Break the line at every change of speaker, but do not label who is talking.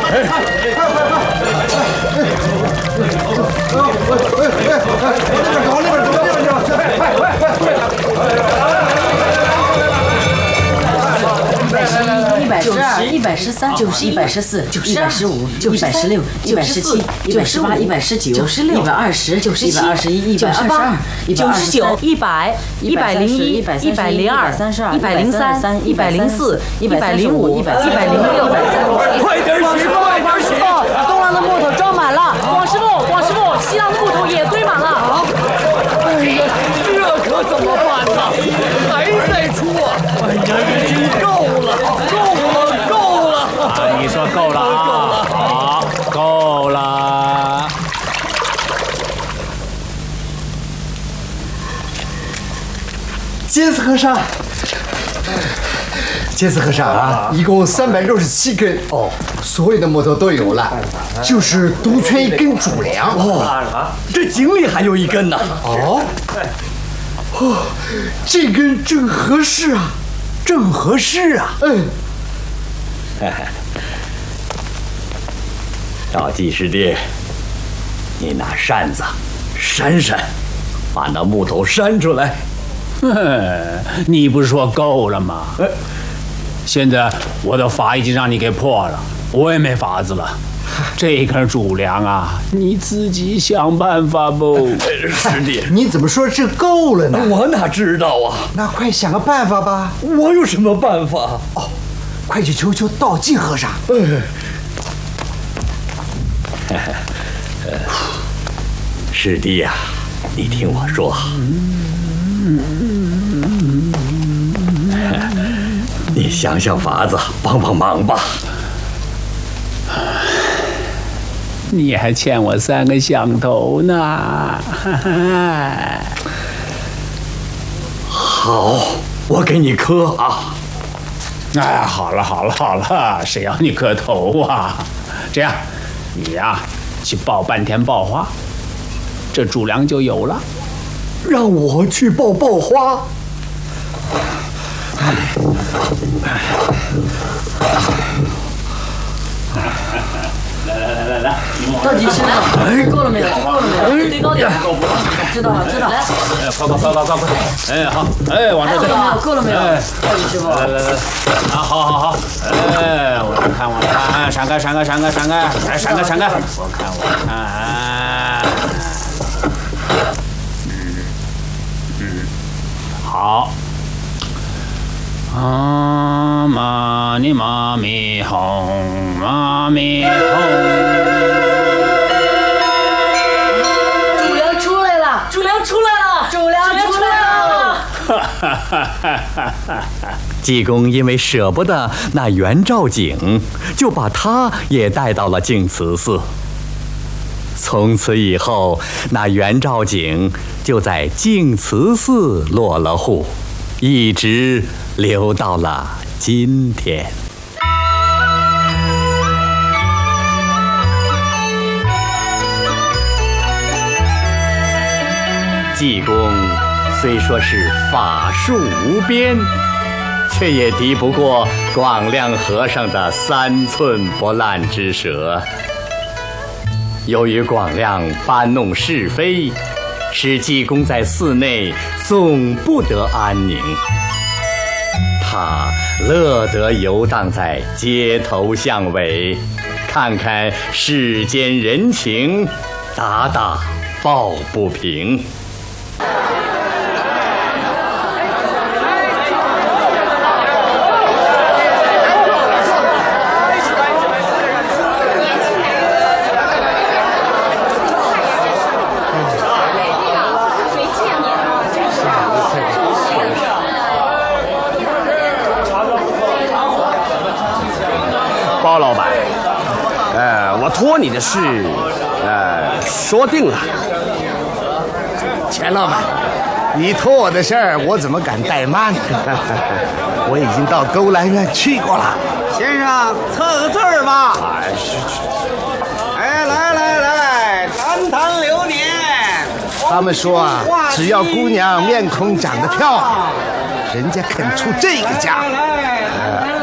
112、113、114、115、116、117、118、119、120、121、122、
199、100、101、102、103、104、105、106。
快点洗，快点洗！
东廊的木头装满了，广师傅，西廊的木头也堆满了。
哎呀，这可怎么办呢？还在出啊！哎呀，已经够了！
啊，你说够了啊？好，够了。
金丝和尚，金丝和尚啊，一共367根哦，所有的木头都有了，就是独缺一根主梁
哦。这井里还有一根呢。
哦，这根正合适啊，
正合适啊。
嗯。
赵济师弟，你拿扇子扇扇，把那木头扇出来。
你不是说够了吗？现在我的法已经让你给破了，我也没法子了。这根主梁啊，你自己想办法不？
师弟，
你怎么说这够了呢？
我哪知道啊？
那快想个办法吧。
我有什么办法？
哦，快去求求道济和尚。
师弟呀，你听我说，你想想法子，帮帮忙吧。
你还欠我3个响头呢。
好，我给你磕啊。
哎，好了，谁要你磕头啊？这样，你呀，去抱半天爆花，这主梁就有了。
让我去抱花。
来，
到底是够了没有？堆高点。知道了。来，
快！哎，好，哎，往这走。
够了没有？到底师傅。
来，啊，好。哎，我看，闪开！我看。好。啊，嘛呢嘛咪吽，嘛咪吽。
主梁出来了！
济公因为舍不得那元照井，就把他也带到了净慈寺。从此以后，那元照井就在净慈寺落了户，一直留到了今天。济公虽说是法术无边，却也敌不过广亮和尚的3寸不烂之舌。由于广亮搬弄是非，使济公在寺内总不得安宁。他乐得游荡在街头巷尾，看看世间人情，打打抱不平。
包老板，我托你的事，说定了。
钱老板，你托我的事儿，我怎么敢怠慢呢？我已经到勾栏院去过了。
先生，测个字儿吧。哎，来，谈流年。
他们说啊，只要姑娘面孔长得漂亮，人家肯出这个价。